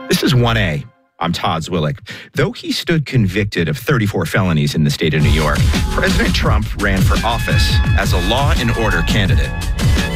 This is 1A. I'm Todd Zwillick. Though he stood convicted of 34 felonies in the state of New York, President Trump ran for office as a law and order candidate.